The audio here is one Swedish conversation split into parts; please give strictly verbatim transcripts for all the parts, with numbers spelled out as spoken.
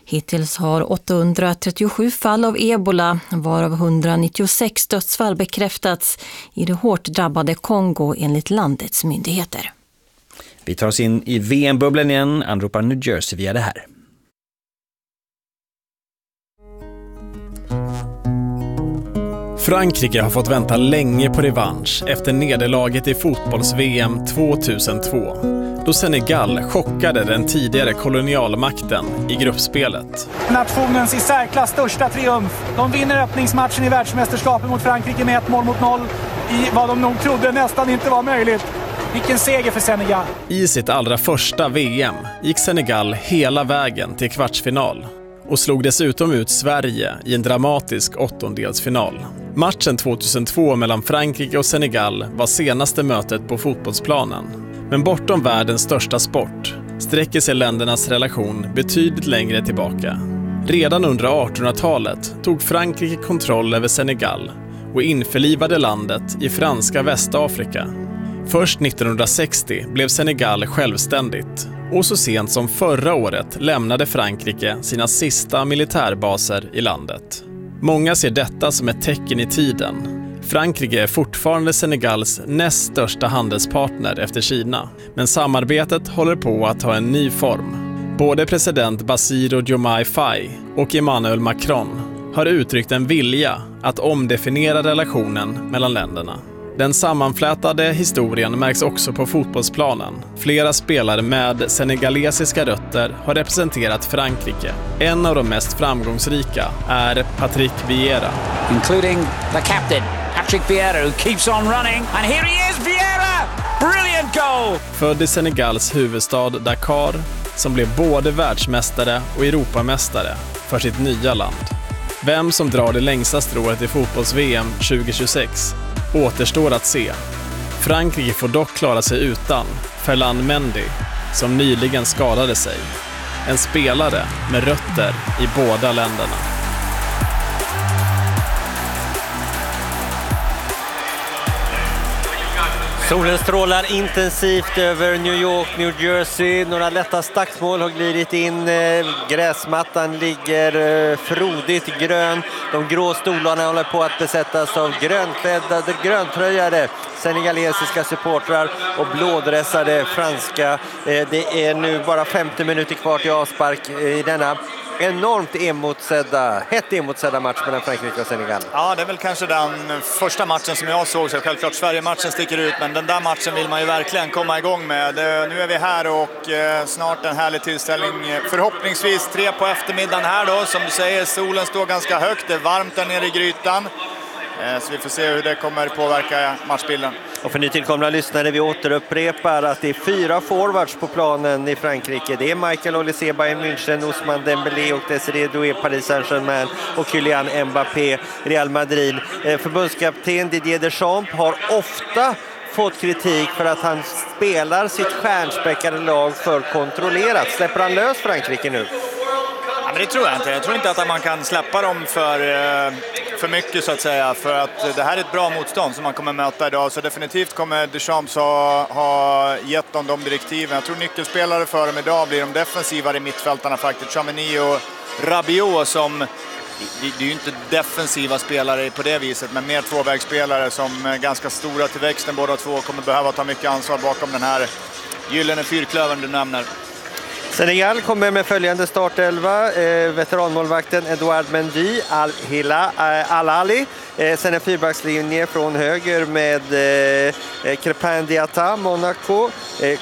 Hittills har åttahundratrettiosju fall av ebola, varav etthundranittiosex dödsfall bekräftats i det hårt drabbade Kongo enligt landets myndigheter. Vi tar oss in i V M-bubblan igen, anropar New Jersey via det här. Frankrike har fått vänta länge på revansch efter nederlaget i fotbolls-V M tvåtusentvå, då Senegal chockade den tidigare kolonialmakten i gruppspelet. Nationens i särklass största triumf. De vinner öppningsmatchen i världsmästerskapet mot Frankrike med ett mål mot noll i vad de nog trodde nästan inte var möjligt. Vilken seger för Senegal! I sitt allra första V M gick Senegal hela vägen till kvartsfinal och slog dessutom ut Sverige i en dramatisk åttondelsfinal. Matchen tvåtusentvå mellan Frankrike och Senegal var senaste mötet på fotbollsplanen. Men bortom världens största sport sträcker sig ländernas relation betydligt längre tillbaka. Redan under artonhundratalet tog Frankrike kontroll över Senegal och införlivade landet i franska Västafrika. Först nittonhundrasextio blev Senegal självständigt och så sent som förra året lämnade Frankrike sina sista militärbaser i landet. Många ser detta som ett tecken i tiden. Frankrike är fortfarande Senegals näst största handelspartner efter Kina, men samarbetet håller på att ta en ny form. Både president Bassirou Diomaye Faye och Emmanuel Macron har uttryckt en vilja att omdefiniera relationen mellan länderna. Den sammanflätade historien märks också på fotbollsplanen. Flera spelare med senegalesiska rötter har representerat Frankrike. En av de mest framgångsrika är Patrick Vieira. Including the captain, Patrick Vieira, who keeps on running. And here he is, Vieira! Brilliant goal! Född i Senegals huvudstad Dakar, som blev både världsmästare och Europamästare för sitt nya land. Vem som drar det längsta strået i fotbolls-V M tjugohundratjugosex återstår att se. Frankrike får dock klara sig utan Ferland Mendy, som nyligen skadade sig. En spelare med rötter i båda länderna. Solen strålar intensivt över New York, New Jersey. Några lätta stacksmål har glidit in. Gräsmattan ligger frodigt grön. De grå stolarna håller på att besättas av grönklädda, gröntröjade senegalesiska supportrar och blådressade franska. Det är nu bara femtio minuter kvar till avspark i denna enormt emotsedda, hett emotsedda match mellan Frankrike och Senegal. Ja, det är väl kanske den första matchen som jag såg, så självklart Sverige-matchen sticker ut, men den där matchen vill man ju verkligen komma igång med. Nu är vi här och snart en härlig tillställning, förhoppningsvis tre på eftermiddagen här då, som du säger, solen står ganska högt, det är varmt där nere i grytan. Så vi får se hur det kommer påverka matchbilden. Och för nytillkomna lyssnare, vi återupprepar att det är fyra forwards på planen i Frankrike. Det är Michael Olise, Bayern München, Ousmane Dembélé och Desiré Doué, Paris Saint-Germain, och Kylian Mbappé, Real Madrid. Förbundskapten Didier Deschamps har ofta fått kritik för att han spelar sitt stjärnspäckade lag för kontrollerat. Släpper han lös Frankrike nu? Ja, men det tror jag inte. Jag tror inte att man kan släppa dem för, för mycket så att säga. För att det här är ett bra motstånd som man kommer möta idag. Så definitivt kommer Deschamps ha, ha gett dem de direktiven. Jag tror nyckelspelare för dem idag blir de defensivare i mittfältarna faktiskt. Tchouaméni och Rabiot som... Det är ju inte defensiva spelare på det viset, men mer tvåvägsspelare som är ganska stora till växten. Båda två kommer behöva ta mycket ansvar bakom den här gyllene fyrklövern du nämner. Senegal kommer med följande startelva. Eh, veteranmålvakten Edouard Mendy, Al-Hilal, eh, Al-Ali. Eh, sen en fyrbackslinje från höger med eh, Crépin Diatta, Monaco. Eh,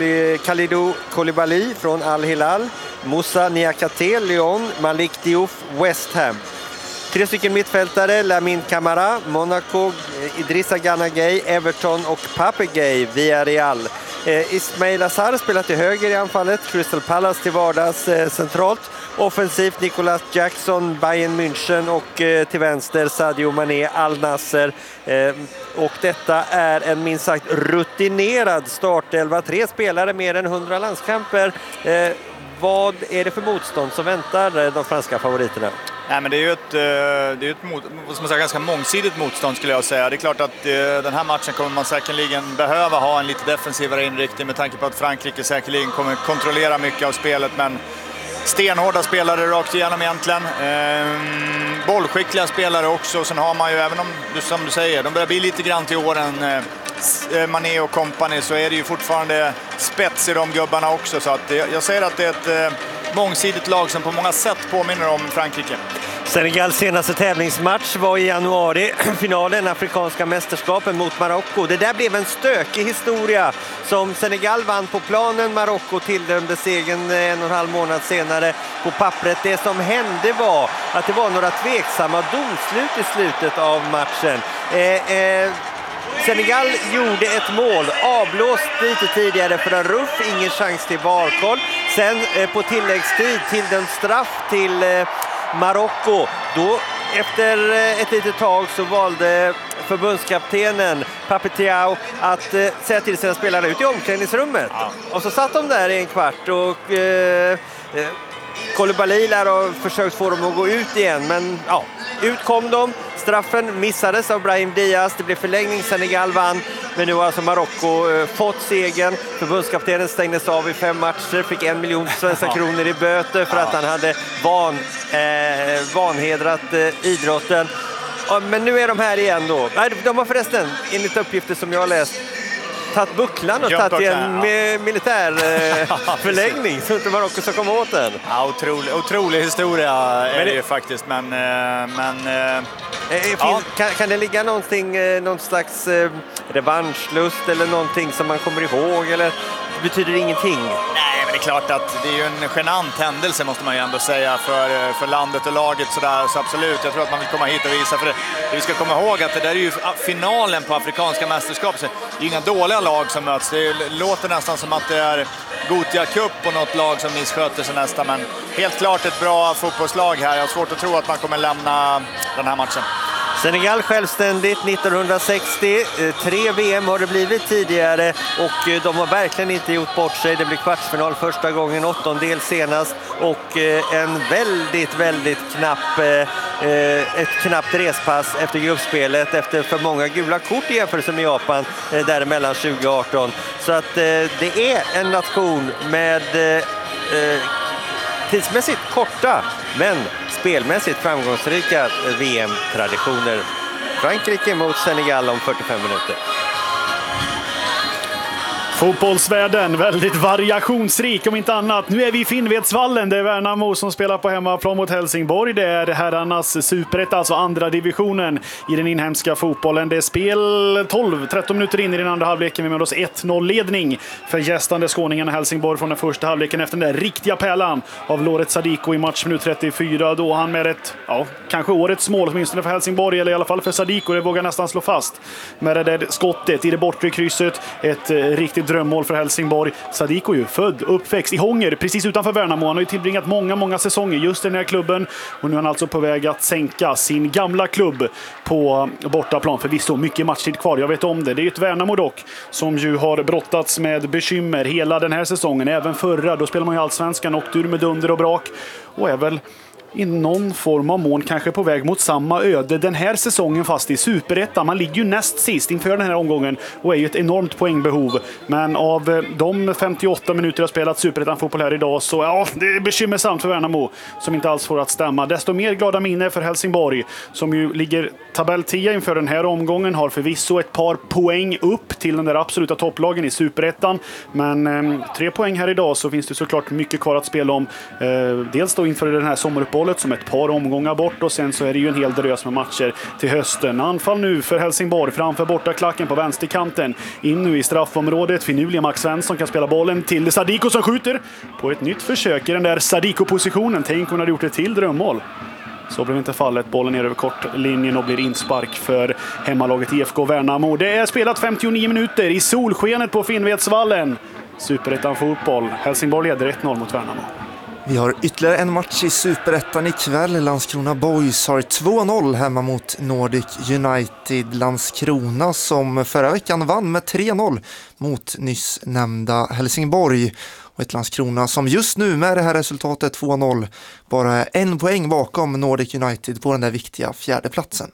Kalidou Koulibaly från Al-Hilal. Moussa Niakhaté, Lyon. Malik Diouf, West Ham. Tre stycken mittfältare, Lamine Camara, Monaco, Idrissa Gana Gueye, Everton och Pape Gueye, Villarreal. Eh, Ismail Assar spelar till höger i anfallet, Crystal Palace till vardags eh, centralt. Offensivt Nicolas Jackson, Bayern München och eh, till vänster Sadio Mané, Al Nasser. Eh, och detta är en minst sagt rutinerad startelva. Tre spelare, mer än hundra landskamper. Eh, vad är det för motstånd som väntar de franska favoriterna? Nej, men det är ju ett, det är ett mot, som säga, ganska mångsidigt motstånd skulle jag säga. Det är klart att den här matchen kommer man säkerligen behöva ha en lite defensivare inriktning med tanke på att Frankrike säkerligen kommer kontrollera mycket av spelet. Men stenhårda spelare rakt igenom egentligen. Eh, bollskickliga spelare också. Sen har man ju, även om, som du säger, de börjar bli lite grann till åren, eh, Mané och company, så är det ju fortfarande spets i de gubbarna också. Så att jag, jag säger att det är ett eh, mångsidigt lag som på många sätt påminner om Frankrike. Senegals senaste tävlingsmatch var i januari, finalen, afrikanska mästerskapen mot Marocko. Det där blev en stökig historia som Senegal vann på planen. Marocko tilldömde segern en och en halv månad senare på pappret. Det som hände var att det var några tveksamma domslut i slutet av matchen. Eh, eh, Senegal gjorde ett mål, avblåst lite tidigare för en ruff, ingen chans till varkoll. Sen eh, på tilläggstid till den straff till eh, Marocko. Då efter ett litet tag så valde förbundskaptenen Papetiao att eh, säga till sina spelare ut i omklädningsrummet. Ja. Och så satt de där i en kvart och eh, eh, Koulibaly lär ha försökt få dem att gå ut igen, men ja, ut kom de. Straffen missades av Brahim Diaz. Det blev förlängning, Senegal vann. Men nu har alltså Marocko eh, fått segern. Förbundskaptenen stängdes av i fem matcher. Fick en miljon svenska kronor i böter för att han hade van, eh, vanhedrat eh, idrotten. Ja, men nu är de här igen då. Nej, de har förresten, enligt uppgifter som jag har läst, tagit bucklan och tagit i en mi- militär eh, förlängning så inte Marocko ska komma åt den. Ja, otrolig, otrolig historia är men det ju faktiskt, men... Eh, men eh, eh, ja. kan, kan det ligga någonting, eh, någon slags eh, revanschlust eller någonting som man kommer ihåg, eller betyder det ingenting? Nej, men det är klart att det är ju en genant händelse, måste man ju ändå säga, för, för landet och laget sådär, så absolut. Jag tror att man vill komma hit och visa, för det, vi ska komma ihåg att det där är ju finalen på afrikanska mästerskap, så det är inga dåliga lag som möts. Det låter nästan som att det är Gothia Cup och något lag som missköter sig nästan, men helt klart ett bra fotbollslag här. Jag har svårt att tro att man kommer lämna den här matchen. Senegal självständigt nittonhundrasextio, tre V M har det blivit tidigare och de har verkligen inte gjort bort sig. Det blir kvartsfinal första gången, åttondel senast och en väldigt, väldigt knapp, ett knappt respass efter gruppspelet efter för många gula kort i jämförelse med Japan däremellan tjugo arton. Så att det är en nation med tidsmässigt korta men spelmässigt framgångsrika V M-traditioner. Frankrike mot Senegal om fyrtiofem minuter. Fotbollsvärlden, väldigt variationsrik om inte annat. Nu är vi i Finnvedsvallen, det är Värnamo som spelar på hemmaplan mot Helsingborg. Det är herrarnas superetta, alltså andra divisionen i den inhemska fotbollen. Det är spel tolv tretton minuter in i den andra halvleken. Vi med oss ett noll-ledning för gästande skåningarna Helsingborg från den första halvleken efter den där riktiga pärlan av Loret Sadiko i matchminut trettiofyra. Då han med ett, ja, kanske årets mål åtminstone för Helsingborg, eller i alla fall för Sadiko, det vågar nästan slå fast. Med det där skottet i det bortre krysset, ett eh, riktigt drömmål för Helsingborg. Sadiko ju född, uppväxt i Hånger, precis utanför Värnamo. Han har ju tillbringat många, många säsonger just i den här klubben. Och nu är han alltså på väg att sänka sin gamla klubb på bortaplan. Förvisso mycket matchtid kvar, jag vet om det. Det är ju ett Värnamo dock som ju har brottats med bekymmer hela den här säsongen. Även förra, då spelar man ju allsvenskan och ur med dunder och brak. Och är väl i någon form av mån kanske på väg mot samma öde den här säsongen, fast i superettan. Man ligger ju näst sist inför den här omgången och är ju ett enormt poängbehov. Men av de femtioåtta minuter jag spelat superettan fotboll här idag, så ja, det är bekymmersamt för Värnamo som inte alls får att stämma. Desto mer glada minne för Helsingborg som ju ligger tabell tio inför den här omgången, har förvisso ett par poäng upp till den där absoluta topplagen i superettan. Men eh, tre poäng här idag, så finns det såklart mycket kvar att spela om. Eh, dels då inför den här sommaruppehållet som ett par omgångar bort, och sen så är det ju en hel drös med matcher till hösten. Anfall nu för Helsingborg framför bortaklacken på vänsterkanten. In nu i straffområdet. Finurliga Max Svensson kan spela bollen till Sadiko som skjuter på ett nytt försök i den där Sadiko-positionen. Tänk om hon hade gjort ett till drömmål. Så blev inte fallet. Bollen ner över kortlinjen och blir inspark för hemmalaget I F K Värnamo. Det är spelat femtionio minuter i solskenet på Finnvedsvallen. Superettan fotboll. Helsingborg leder ett noll mot Värnamo. Vi har ytterligare en match i Superettan ikväll. Landskrona Boys har två noll hemma mot Nordic United. Landskrona som förra veckan vann med tre noll mot nyss nämnda Helsingborg. Och ett Landskrona som just nu med det här resultatet två noll bara en poäng bakom Nordic United på den där viktiga fjärde platsen.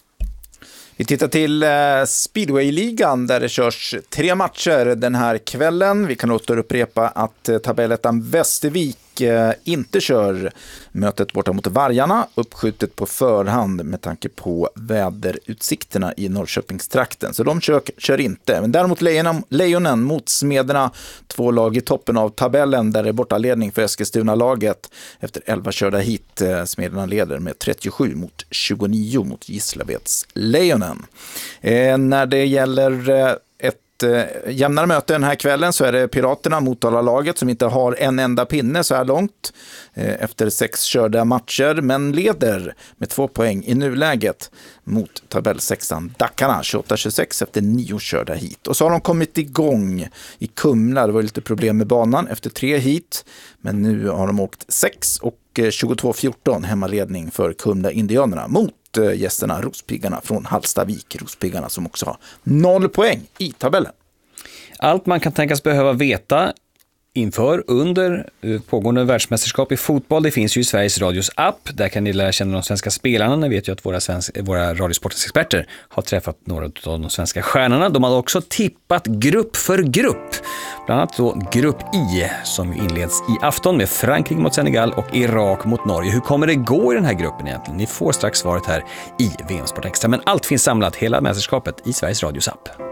Vi tittar till eh, Speedway-ligan där det körs tre matcher den här kvällen. Vi kan återupprepa att eh, tabellettan Västervik eh, inte kör mötet borta mot Vargarna, uppskjutet på förhand med tanke på väderutsikterna i Norrköpingstrakten. Så de kör, kör inte. Men däremot Lejonen, Lejonen mot Smederna, två lag i toppen av tabellen där det är bortaledning för Eskilstuna-laget. Efter elva körda hit, eh, Smederna leder med trettiosju mot tjugonio mot Gislaveds Lejonen. Eh, när det gäller eh, ett jämnare möte den här kvällen så är det Piraterna, Motala-laget, som inte har en enda pinne så här långt efter sex körda matcher, men leder med två poäng i nuläget mot tabellsexan Dackarna, tjugoåtta tjugosex efter nio körda hit. Och så har de kommit igång i Kumla. Det var lite problem med banan efter tre hit, men nu har de åkt sex och tjugotvå fjorton hemmaledning för Kumla Indianerna mot gästerna Rospiggarna från Hallstavik. Rospiggarna som också har noll poäng i tabellen. Allt man kan tänkas behöva veta inför, under pågående världsmästerskap i fotboll, det finns ju i Sveriges Radios app. Där kan ni lära känna de svenska spelarna. Ni vet ju att våra, svenska, våra radiosportexperter har träffat några av de svenska stjärnorna. De har också tippat grupp för grupp. Bland annat då grupp I som inleds i afton med Frankrike mot Senegal och Irak mot Norge. Hur kommer det gå i den här gruppen egentligen? Ni får strax svaret här i V M Sport Extra. Men allt finns samlat, hela mästerskapet, i Sveriges Radios app.